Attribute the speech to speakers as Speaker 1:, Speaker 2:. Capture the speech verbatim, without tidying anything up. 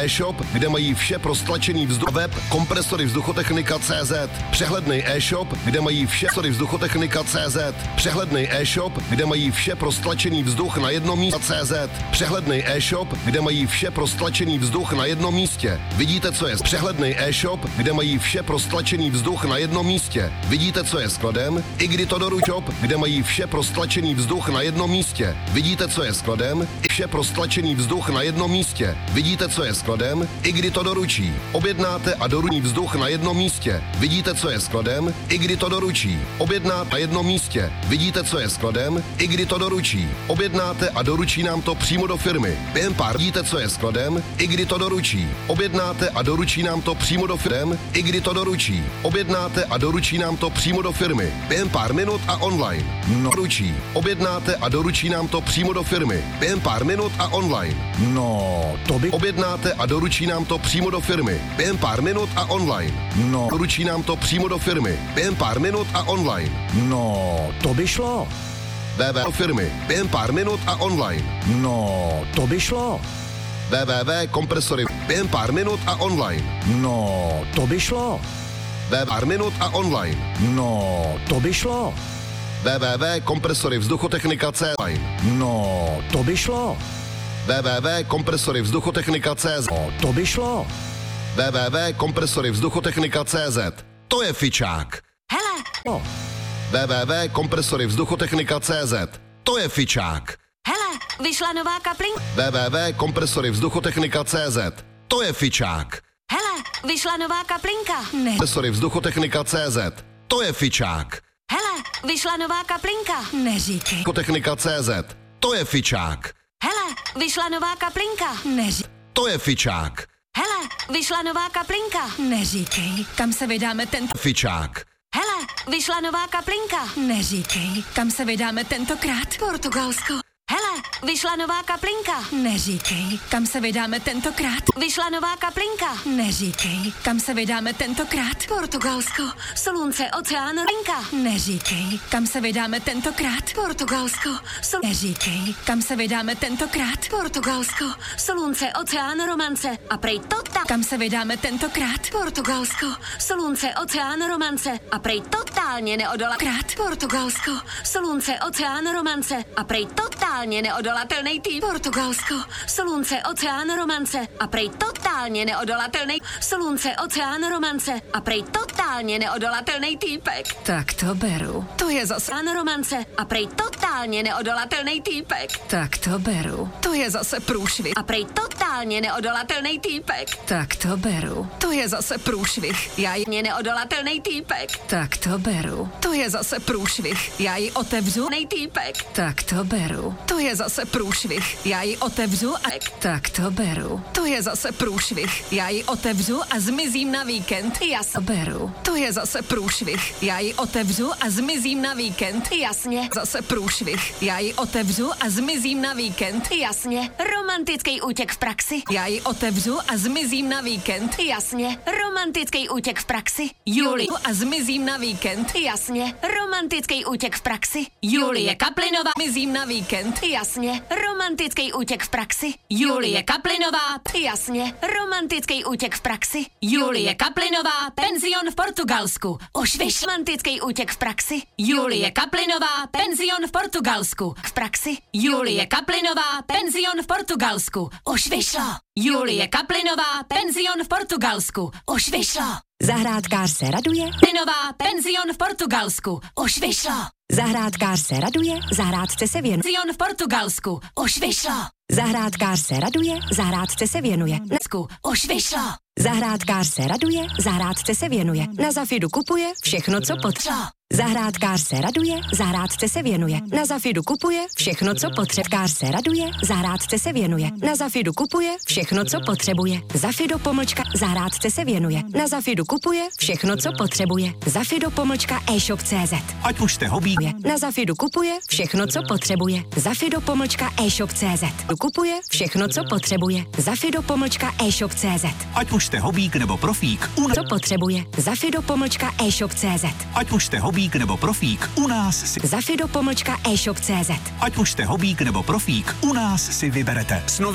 Speaker 1: e-shop, kde mají vše pro stlačený vzduch. Web kompresory vzduchotechnika tečka cé zet. Přehledný e-shop, kde mají vše kompresory vzduchotechnika tečka cé zet. Přehledný e-shop, kde mají vše pro stlačený vzduch na jednom místě. cé zet. Přehledný e-shop, kde mají vše pro stlačený vzduch na jednom místě. Vidíte, co je přehledný e-shop, kde mají vše pro stlačený vzduch na jednom místě. Vidíte, co je skladem? I kdy to doručí shop, kde mají vše pro stlačený vzduch na jednom místě. Vidíte, co je skladem? I vše pro stlačený vzduch na jednom místě. Vidíte, co je skladem? I kdy to doručí. Objednáte a doručí vzduch na jednom místě. Vidíte, co je skladem? I kdy to doručí. Objednáte na jednom místě. Vidíte, co je skladem? I kdy to doručí. Objednáte a doručí nám to přímo do firmy. Během pár vidíte, co je skladem? I kdy to doručí. Objednáte a doručí nám to přímo do firmy. I kdy to doručí. Objednáte a doručí nám to přímo do firmy. Během pár minut a online. No. Doručí. Objednáte a doručí nám to přímo do firmy. Během pár minut a online.
Speaker 2: No, to by...
Speaker 1: Objednáte a doručí nám to přímo do firmy. Během pár minut a online.
Speaker 2: No.
Speaker 1: Doručí nám to přímo do firmy. Během pár minut a online.
Speaker 2: No, to by šlo.
Speaker 1: www do firmy. Během pár minut a online.
Speaker 2: No, to by šlo.
Speaker 1: www kompresory. Během pár minut a online.
Speaker 2: No, to by šlo.
Speaker 1: www pár minut a online.
Speaker 2: No, to by šlo.
Speaker 1: www kompresory vzduchotechnika tečka cé zet.
Speaker 2: No, to by šlo.
Speaker 1: www kompresory vzduchotechnika tečka cé zet.
Speaker 2: No, to by šlo.
Speaker 1: www kompresory vzduchotechnika tečka cé zet. To je fičák.
Speaker 3: Hele.
Speaker 2: No.
Speaker 1: www kompresory vzduchotechnika tečka cé zet. To je fičák.
Speaker 3: Hele, vyšla nová kaplinka.
Speaker 1: www kompresory vzduchotechnika tečka cé zet. To je fičák.
Speaker 3: Hele, vyšla nová kaplinka. Ne.
Speaker 1: Kompresory vzduchotechnika tečka cé zet. To je fičák.
Speaker 3: Hele, vyšla nová kaplinka. Neříkej.
Speaker 1: Vzduchotechnika tečka cé zet. To je fičák.
Speaker 3: Hele, vyšla nová kaplinka. Neříkej.
Speaker 1: To je fičák.
Speaker 3: Hele, vyšla nová kaplinka. Neříkej. Kam se vydáme tento...
Speaker 1: Fičák.
Speaker 3: Hele, vyšla nová kaplinka. Neříkej. Kam se vydáme tentokrát? Portugalsko. Hele, vyšla nová kaplinka. Neříkej. Kam se vydáme tentokrát? Vyšla nová kaplinka. Neříkej. Kam se vydáme tentokrát? Portugalsko. Slunce, oceán, linka. Neříkej. Kam se vydáme tentokrát? Portugalsko. Sl- Neříkej. Kam se vydáme tentokrát? Portugalsko. Slunce, oceán, romance. A prej to ta. Kam se vydáme tentokrát? Portugalsko. Slunce, oceán, romance. A prej totálně neodola. Krát. Portugalsko. Slunce, oceán, romance. A prej totálně neodolatelný tým. Portugalsko. Slunce, oceán, romance. A prej totálně neodolatelný. Slunce, oceán, romance. A prej totálně neodolatelný týpek. Tak to beru. To je zase romance. A prej totálně neodolatelný týpek. Tak to beru. To je zase průšvih. A prej totálně neodolatelný týpek. Tak to beru. To je zase průšvih. Já ji neodolatelný týpek. Tak to beru. To je zase průšvih. Já ji otevřu. Nej týpek. Tak to beru. To je zase průšvih. Já ji otevřu a... Tak to beru. To je zase průšvih. Já ji otevřu a zmizím na víkend. Jasně. Beru. To je zase průšvih. Já ji otevřu a zmizím na víkend. Jasně. Zase průšvih. Já ji otevřu a zmizím na víkend. Jasně. Romantický útěk v praxi. Já ji otevřu a zmizím na víkend. Jasně. Romantický útěk v praxi. Julie. A zmizím na víkend. Jasně. Romantický útěk v praxi. Julie Kaplinová. Zmizím na víkend. Jasně. Romantický útěk v praxi. Julie Kaplinová. Jasně. Romantický útěk v praxi. Julie Kaplinová. Penzion v Portugalsku. Už vyšel. Romantický útěk v praxi. Julie Kaplinová. Penzion v Portugalsku. V praxi. Julie Kaplinová. Penzion v Portugalsku. Už vyšlo. Julie Kaplinová. Penzion v Portugalsku. Už vyšlo.
Speaker 4: Zahrádkář se raduje.
Speaker 3: Kaplinová. Penzion v Portugalsku. Už vyšlo.
Speaker 4: Zahrádkář se raduje, zahrádce se věnuje.
Speaker 3: Penzion v Portugalsku. Už vyšlo.
Speaker 4: Zahrádkář se raduje, zahrádce se věnuje.
Speaker 3: Už vyšlo.
Speaker 4: Zahrádkář se raduje, zahrádce se věnuje. Na Zafidu kupuje všechno, co potřebuje. Zahrádkář se raduje, zahrádce se věnuje. Na Zafidu kupuje všechno, co potřebuje. se raduje, zahrádce se věnuje. Na Zafidu kupuje všechno, co potřebuje. Zafido pomlčka, zahrádce se věnuje. Na Zafidu kupuje všechno, co potřebuje. Zafido pomlčka e-shop tečka cé zet.
Speaker 2: Ať už jste hobby.
Speaker 4: Na Zafidu kupuje všechno, co potřebuje. Zafido pomlčka e-shop tečka cé zet. Kupuje všechno, co potřebuje. Zafido pomlčka e-shop tečka cé zet.
Speaker 2: Ať už jste hobík nebo profík.
Speaker 4: U... Co potřebuje. Zafido pomlčka e-shop tečka cé zet.
Speaker 2: Ať už jste hobík nebo profík, u nás si...
Speaker 4: Zafido pomlčka e-shop tečka cé zet.
Speaker 2: Ať už jste hobík nebo profík, u nás si vyberete.